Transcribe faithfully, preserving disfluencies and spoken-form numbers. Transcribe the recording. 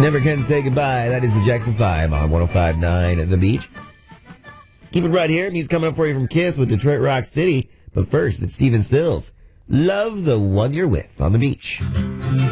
Never Can Say Goodbye. That is the Jackson five on one oh five point nine at The Beach. Keep it right here. Music coming up for you from Kiss with Detroit Rock City. But first, it's Stephen Stills. Love the One You're With on The Beach.